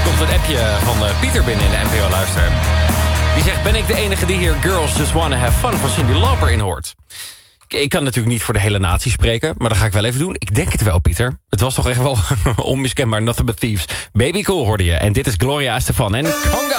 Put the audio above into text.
komt een appje van Pieter binnen in de NPO-luister. Die zegt, ben ik de enige die hier Girls Just Wanna Have Fun van Cyndi Lauper in hoort? Ik kan natuurlijk niet voor de hele natie spreken, maar dat ga ik wel even doen. Ik denk het wel, Pieter. Het was toch echt wel onmiskenbaar. Nothing But Thieves. Baby Cool hoorde je. En dit is Gloria Estefan en Conga.